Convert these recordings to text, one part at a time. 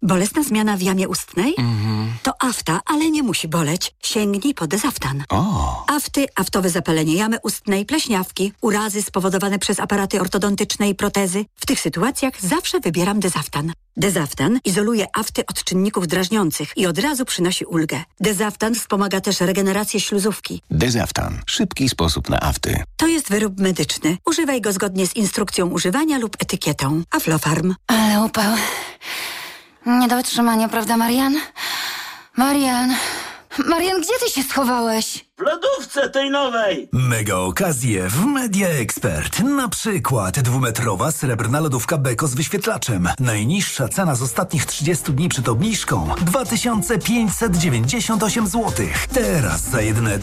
Bolesna zmiana w jamie ustnej? To afta, ale nie musi boleć. Sięgnij po Dezaftan. Afty, aftowe zapalenie jamy ustnej, pleśniawki, urazy spowodowane przez aparaty ortodontyczne i protezy. W tych sytuacjach zawsze wybieram Dezaftan. Dezaftan izoluje afty od czynników drażniących i od razu przynosi ulgę. Dezaftan wspomaga też regenerację śluzówki. Dezaftan. Szybki sposób na afty. To jest wyrób medyczny. Używaj go zgodnie z instrukcją używania lub etykietą. Aflofarm. Ale upał. Nie do wytrzymania, prawda, Marian? Marian, gdzie ty się schowałeś? W lodówce tej nowej! Mega okazje w Media Expert. Na przykład 2-metrowa srebrna lodówka Beko z wyświetlaczem. Najniższa cena z ostatnich 30 dni przed obniżką 2598 zł. Teraz za jedyne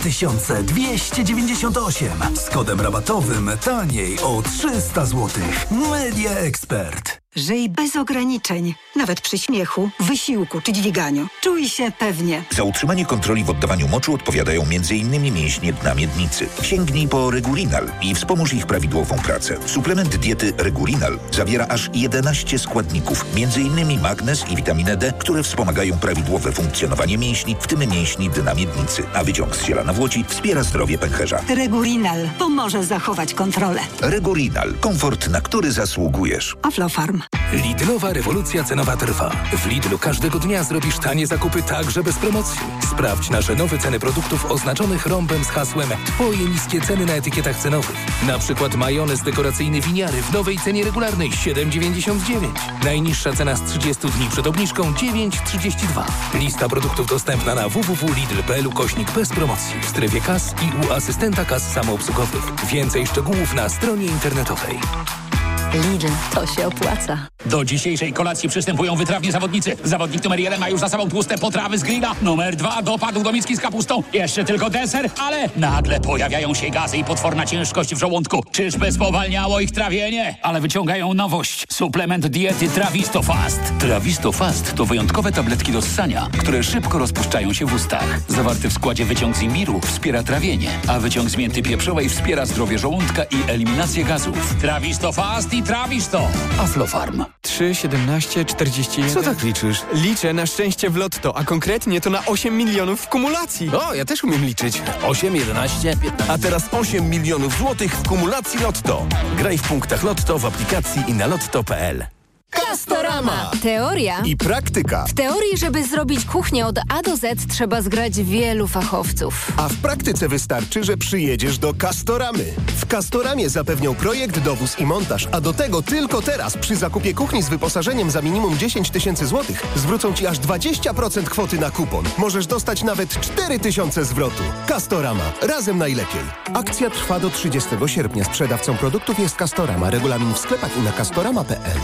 2298. Z kodem rabatowym taniej o 300 zł. Media Expert. Żyj bez ograniczeń. Nawet przy śmiechu, wysiłku czy dźwiganiu. Czuj się pewnie. Za utrzymanie kontroli w oddawaniu moczu odpowiadają m.in. mięśnie dna miednicy. Sięgnij po Regulinal i wspomóż ich prawidłową pracę. Suplement diety Regulinal zawiera aż 11 składników, m.in. magnez i witaminę D, które wspomagają prawidłowe funkcjonowanie mięśni, w tym mięśni dna miednicy. A wyciąg z ziela nawłoci wspiera zdrowie pęcherza. Regulinal pomoże zachować kontrolę. Regulinal. Komfort, na który zasługujesz. Aflofarm. Lidlowa rewolucja cenowa trwa. W Lidlu każdego dnia zrobisz tanie zakupy także bez promocji. Sprawdź nasze nowe ceny produktów oznaczonych rąbem z hasłem Twoje niskie ceny na etykietach cenowych. Na przykład majonez dekoracyjny Winiary w nowej cenie regularnej 7,99. Najniższa cena z 30 dni przed obniżką 9,32. Lista produktów dostępna na www.lidl.pl /bez promocji w strefie kas i u asystenta kas samoobsługowych. Więcej szczegółów na stronie internetowej. Lidl, to się opłaca. Do dzisiejszej kolacji przystępują wytrawni zawodnicy. Zawodnik numer 1 ma już za sobą tłuste potrawy z grilla. Numer 2 dopadł do miski z kapustą. Jeszcze tylko deser, ale nagle pojawiają się gazy i potworna ciężkość w żołądku. Czyżby spowalniało ich trawienie? Ale wyciągają nowość. Suplement diety Trawisto Fast. Trawisto Fast to wyjątkowe tabletki do ssania, które szybko rozpuszczają się w ustach. Zawarty w składzie wyciąg z imbiru wspiera trawienie, a wyciąg z mięty pieprzowej wspiera zdrowie żołądka i eliminację gazów. Trawisto Fast i trawisz to. Aflofarm. 3, 17, 41... Co tak liczysz? Liczę na szczęście w lotto, a konkretnie to na 8 milionów w kumulacji. O, ja też umiem liczyć. 8, 11, 15. A teraz 8 milionów złotych w kumulacji Lotto. Graj w punktach Lotto w aplikacji i na lotto.pl. Castorama. Teoria I praktyka. W teorii, żeby zrobić kuchnię od A do Z, trzeba zgrać wielu fachowców. A w praktyce wystarczy, że przyjedziesz do Castoramy. W Castoramie zapewnią projekt, dowóz i montaż, a do tego tylko teraz przy zakupie kuchni z wyposażeniem za minimum 10 tysięcy złotych zwrócą Ci aż 20% kwoty na kupon. Możesz dostać nawet 4 tysiące zwrotu. Castorama. Razem najlepiej. Akcja trwa do 30 sierpnia. Sprzedawcą produktów jest Castorama. Regulamin w sklepach i na castorama.pl.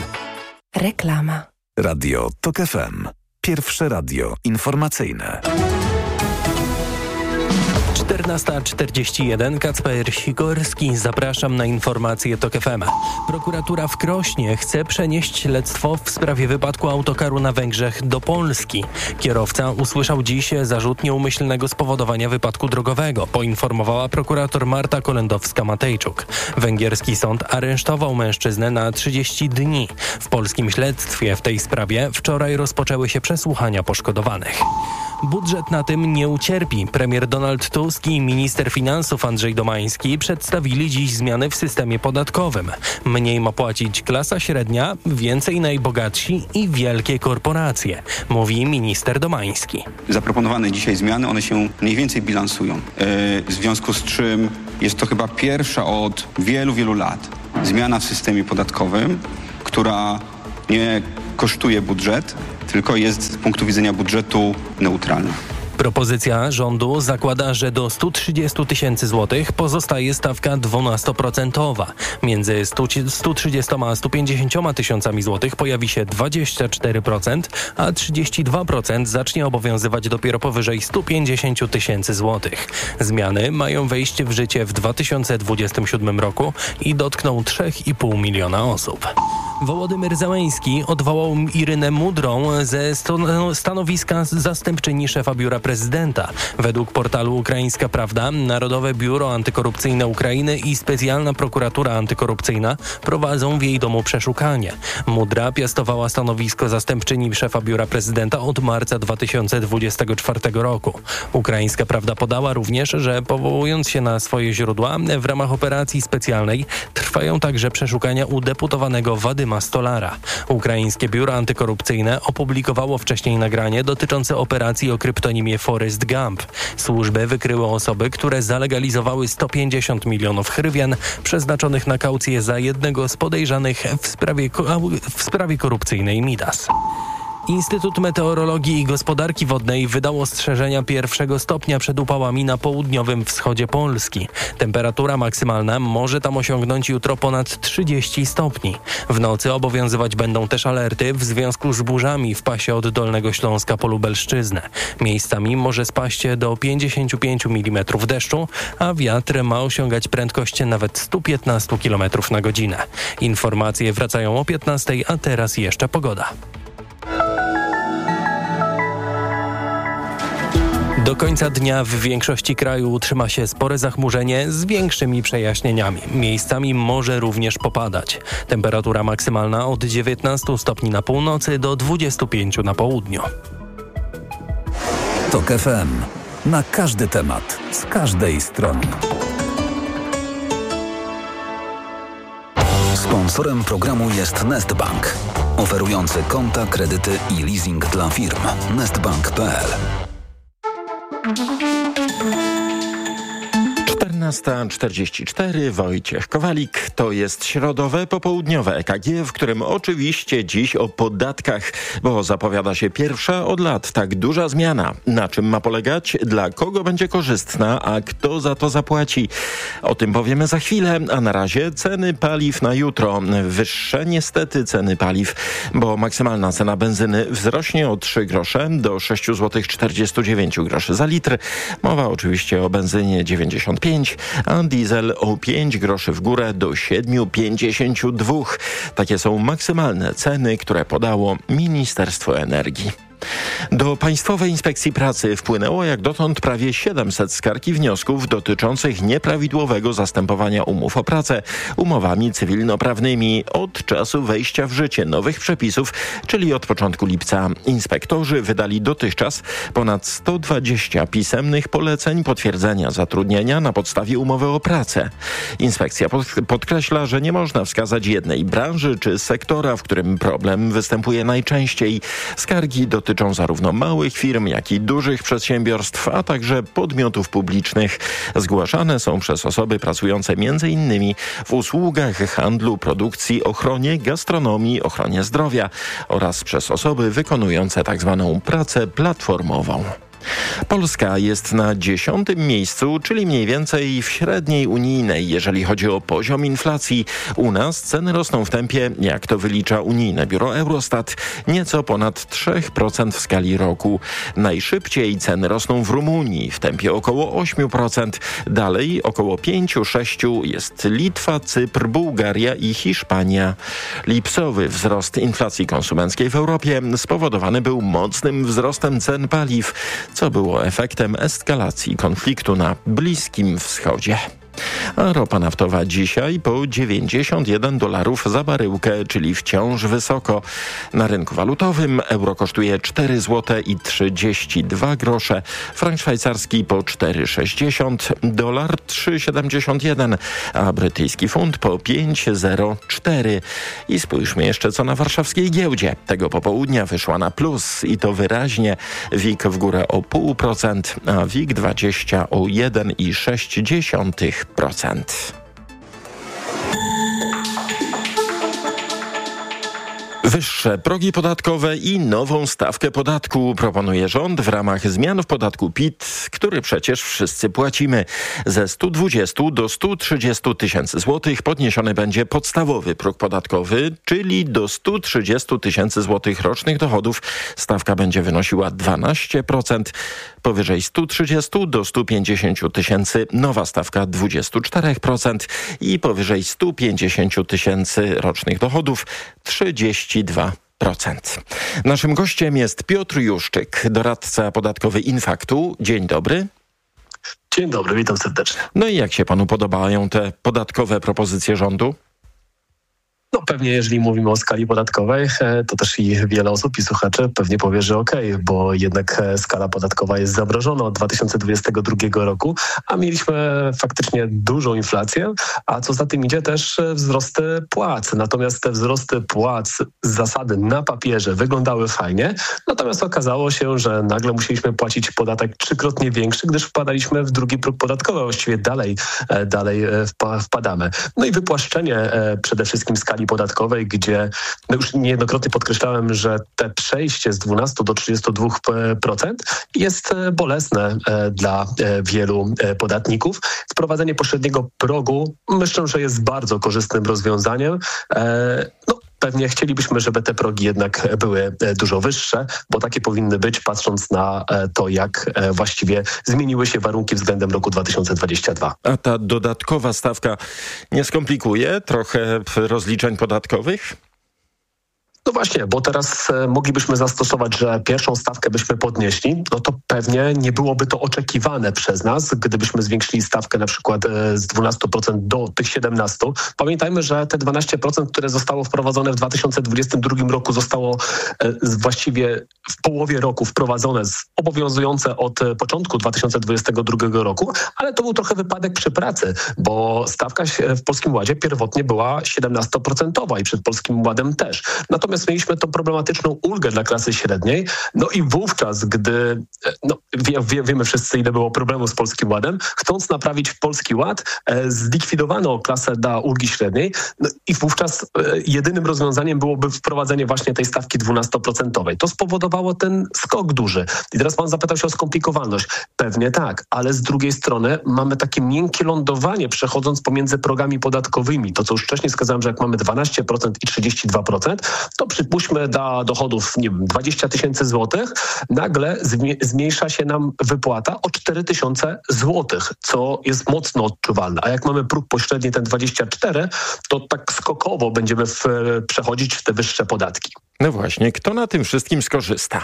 Reklama. Radio TOK FM. Pierwsze radio informacyjne. 14:41. Kacper Sikorski. Zapraszam na informacje TOK FM. Prokuratura w Krośnie chce przenieść śledztwo w sprawie wypadku autokaru na Węgrzech do Polski. Kierowca usłyszał dziś zarzut nieumyślnego spowodowania wypadku drogowego, poinformowała prokurator Marta Kolendowska-Matejczuk. Węgierski sąd aresztował mężczyznę na 30 dni. W polskim śledztwie w tej sprawie wczoraj rozpoczęły się przesłuchania poszkodowanych. Budżet na tym nie ucierpi. Premier Donald Tusk i minister finansów Andrzej Domański przedstawili dziś zmiany w systemie podatkowym. Mniej ma płacić klasa średnia, więcej najbogatsi i wielkie korporacje, mówi minister Domański. Zaproponowane dzisiaj zmiany, one się mniej więcej bilansują. W związku z czym jest to chyba pierwsza od wielu, wielu lat zmiana w systemie podatkowym, która nie kosztuje budżet, tylko jest z punktu widzenia budżetu neutralna. Propozycja rządu zakłada, że do 130 tysięcy złotych pozostaje stawka 12%. Między 130 a 150 tysiącami złotych pojawi się 24%, a 32% zacznie obowiązywać dopiero powyżej 150 tysięcy złotych. Zmiany mają wejść w życie w 2027 roku i dotkną 3,5 miliona osób. Wołodymyr Zełenski odwołał Irynę Mudrą ze stanowiska zastępczyni szefa biura prezydenta prezydenta. Według portalu Ukraińska Prawda, Narodowe Biuro Antykorupcyjne Ukrainy i Specjalna Prokuratura Antykorupcyjna prowadzą w jej domu przeszukanie. Mudra piastowała stanowisko zastępczyni szefa biura prezydenta od marca 2024 roku. Ukraińska Prawda podała również, że powołując się na swoje źródła, w ramach operacji specjalnej trwają także przeszukania u deputowanego Wadyma Stolara. Ukraińskie biuro antykorupcyjne opublikowało wcześniej nagranie dotyczące operacji o kryptonimie Forrest Gump. Służby wykryły osoby, które zalegalizowały 150 milionów hrywian przeznaczonych na kaucję za jednego z podejrzanych w sprawie korupcyjnej Midas. Instytut Meteorologii i Gospodarki Wodnej wydał ostrzeżenia 1. stopnia przed upałami na południowym wschodzie Polski. Temperatura maksymalna może tam osiągnąć jutro ponad 30 stopni. W nocy obowiązywać będą też alerty w związku z burzami w pasie od Dolnego Śląska po Lubelszczyznę. Miejscami może spaść do 55 mm deszczu, a wiatr ma osiągać prędkość nawet 115 km na godzinę. Informacje wracają o 15, a teraz jeszcze pogoda. Do końca dnia w większości kraju utrzyma się spore zachmurzenie z większymi przejaśnieniami. Miejscami może również popadać. Temperatura maksymalna od 19 stopni na północy do 25 na południu. TOK FM. Na każdy temat, z każdej strony. Sponsorem programu jest Nestbank, oferujący konta, kredyty i leasing dla firm. Nestbank.pl. 14:44, Wojciech Kowalik. To jest środowe, popołudniowe EKG, w którym oczywiście dziś o podatkach, bo zapowiada się pierwsza od lat tak duża zmiana. Na czym ma polegać, dla kogo będzie korzystna, a kto za to zapłaci? O tym powiemy za chwilę, a na razie ceny paliw na jutro. Wyższe niestety ceny paliw, bo maksymalna cena benzyny wzrośnie o 3 grosze do 6,49 zł za litr. Mowa oczywiście o benzynie 95, a diesel o 5 groszy w górę do 7,52. Takie są maksymalne ceny, które podało Ministerstwo Energii. Do Państwowej Inspekcji Pracy wpłynęło jak dotąd prawie 700 skarg i wniosków dotyczących nieprawidłowego zastępowania umów o pracę umowami cywilnoprawnymi od czasu wejścia w życie nowych przepisów, czyli od początku lipca. Inspektorzy wydali dotychczas ponad 120 pisemnych poleceń potwierdzenia zatrudnienia na podstawie umowy o pracę. Inspekcja podkreśla, że nie można wskazać jednej branży czy sektora, w którym problem występuje najczęściej. Skargi dotyczą zarówno małych firm, jak i dużych przedsiębiorstw, a także podmiotów publicznych. Zgłaszane są przez osoby pracujące m.in. w usługach, handlu, produkcji, ochronie, gastronomii, ochronie zdrowia oraz przez osoby wykonujące tzw. pracę platformową. Polska jest na 10. miejscu, czyli mniej więcej w średniej unijnej, jeżeli chodzi o poziom inflacji. U nas ceny rosną w tempie, jak to wylicza unijne biuro Eurostat, nieco ponad 3% w skali roku. Najszybciej ceny rosną w Rumunii w tempie około 8%. Dalej około 5-6% jest Litwa, Cypr, Bułgaria i Hiszpania. Lipcowy wzrost inflacji konsumenckiej w Europie spowodowany był mocnym wzrostem cen paliw, co było efektem eskalacji konfliktu na Bliskim Wschodzie. A ropa naftowa dzisiaj po $91 za baryłkę, czyli wciąż wysoko. Na rynku walutowym euro kosztuje 4,32 zł, frank szwajcarski po 4,60, dolar 3,71, a brytyjski funt po 5,04. I spójrzmy jeszcze, co na warszawskiej giełdzie. Tego popołudnia wyszła na plus i to wyraźnie. WIG w górę o 0,5%, a WIG20 o 1,6%. Wyższe progi podatkowe i nową stawkę podatku proponuje rząd w ramach zmian w podatku PIT, który przecież wszyscy płacimy. Ze 120 do 130 tysięcy złotych podniesiony będzie podstawowy próg podatkowy, czyli do 130 tysięcy złotych rocznych dochodów stawka będzie wynosiła 12%. Powyżej 130 do 150 tysięcy nowa stawka 24% i powyżej 150 tysięcy rocznych dochodów 32%. Naszym gościem jest Piotr Juszczyk, doradca podatkowy Infaktu. Dzień dobry. Dzień dobry, witam serdecznie. No i jak się panu podobają te podatkowe propozycje rządu? No pewnie jeżeli mówimy o skali podatkowej, to też i wiele osób i słuchaczy pewnie powie, że okej, bo jednak skala podatkowa jest zamrożona od 2022 roku, a mieliśmy faktycznie dużą inflację, a co za tym idzie też wzrosty płac. Natomiast te wzrosty płac z zasady na papierze wyglądały fajnie, natomiast okazało się, że nagle musieliśmy płacić podatek 3-krotnie większy, gdyż wpadaliśmy w drugi próg podatkowy, właściwie dalej wpadamy. No i wypłaszczenie przede wszystkim skali podatkowej, gdzie już niejednokrotnie podkreślałem, że te przejście z 12 do 32% jest bolesne dla wielu podatników. Wprowadzenie pośredniego progu myślę, że jest bardzo korzystnym rozwiązaniem. Pewnie chcielibyśmy, żeby te progi jednak były dużo wyższe, bo takie powinny być, patrząc na to, jak właściwie zmieniły się warunki względem roku 2022. A ta dodatkowa stawka nie skomplikuje trochę rozliczeń podatkowych? No właśnie, bo teraz moglibyśmy zastosować, że pierwszą stawkę byśmy podnieśli, no to pewnie nie byłoby to oczekiwane przez nas, gdybyśmy zwiększyli stawkę na przykład z 12% do tych 17%. Pamiętajmy, że te 12%, które zostało wprowadzone w 2022 roku, zostało właściwie w połowie roku wprowadzone, obowiązujące od początku 2022 roku, ale to był trochę wypadek przy pracy, bo stawka w Polskim Ładzie pierwotnie była 17% i przed Polskim Ładem też. Natomiast mieliśmy tą problematyczną ulgę dla klasy średniej, no i wówczas, gdy wiemy wszyscy, ile było problemów z Polskim Ładem, chcąc naprawić Polski Ład, zlikwidowano klasę dla ulgi średniej, no i wówczas jedynym rozwiązaniem byłoby wprowadzenie właśnie tej stawki 12%. To spowodowało ten skok duży. I teraz pan zapytał się o skomplikowalność. Pewnie tak, ale z drugiej strony mamy takie miękkie lądowanie, przechodząc pomiędzy progami podatkowymi. To, co już wcześniej wskazałem, że jak mamy 12% i 32%, to przypuśćmy dla dochodów, 20 000 złotych, nagle zmniejsza się nam wypłata o 4 000 złotych, co jest mocno odczuwalne. A jak mamy próg pośredni ten 24, to tak skokowo będziemy przechodzić w te wyższe podatki. No właśnie, kto na tym wszystkim skorzysta?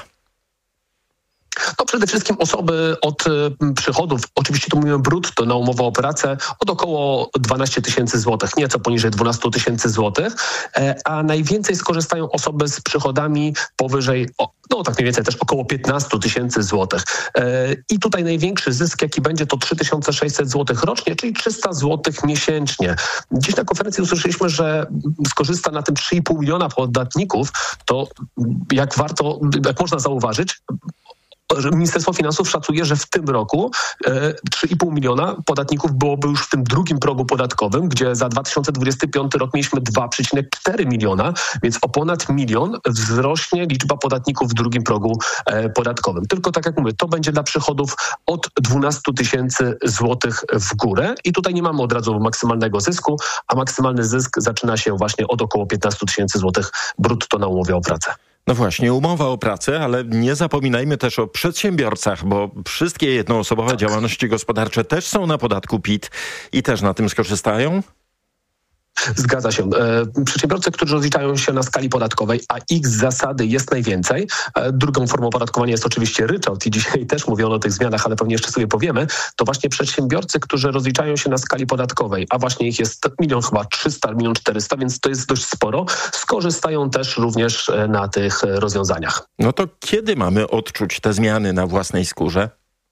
No przede wszystkim osoby od przychodów, oczywiście tu mówimy brutto na umowę o pracę, od około 12 000 złotych, nieco poniżej 12 000 złotych, a najwięcej skorzystają osoby z przychodami powyżej, tak mniej więcej też około 15 000 złotych. I tutaj największy zysk, jaki będzie, to 3600 złotych rocznie, czyli 300 złotych miesięcznie. Dziś na konferencji usłyszeliśmy, że skorzysta na tym 3,5 miliona podatników, to jak można zauważyć, Ministerstwo Finansów szacuje, że w tym roku 3,5 miliona podatników byłoby już w tym drugim progu podatkowym, gdzie za 2025 rok mieliśmy 2,4 miliona, więc o ponad 1 milion wzrośnie liczba podatników w drugim progu podatkowym. Tylko tak jak mówię, to będzie dla przychodów od 12 000 złotych w górę i tutaj nie mamy od razu maksymalnego zysku, a maksymalny zysk zaczyna się właśnie od około 15 000 złotych brutto na umowie o pracę. No właśnie, umowa o pracę, ale nie zapominajmy też o przedsiębiorcach, bo wszystkie jednoosobowe działalności gospodarcze też są na podatku PIT i też na tym skorzystają? Zgadza się. Przedsiębiorcy, którzy rozliczają się na skali podatkowej, a ich z zasady jest najwięcej. Drugą formą opodatkowania jest oczywiście ryczałt i dzisiaj też mówiono o tych zmianach, ale pewnie jeszcze sobie powiemy. To właśnie przedsiębiorcy, którzy rozliczają się na skali podatkowej, a właśnie ich jest 1 300 000, 1 400 000, więc to jest dość sporo, skorzystają też również na tych rozwiązaniach. No to kiedy mamy odczuć te zmiany na własnej skórze?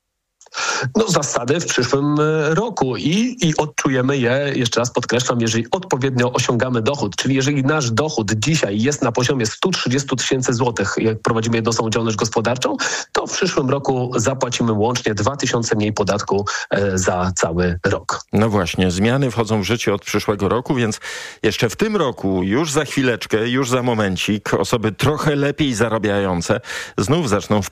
Zasady w przyszłym roku i odczujemy je, jeszcze raz podkreślam, jeżeli odpowiednio osiągamy dochód, czyli jeżeli nasz dochód dzisiaj jest na poziomie 130 000 złotych, jak prowadzimy jednoosobową działalność gospodarczą, to w przyszłym roku zapłacimy łącznie 2000 mniej podatku za cały rok. No właśnie, zmiany wchodzą w życie od przyszłego roku, więc jeszcze w tym roku, już za chwileczkę, już za momencik, osoby trochę lepiej zarabiające znów zaczną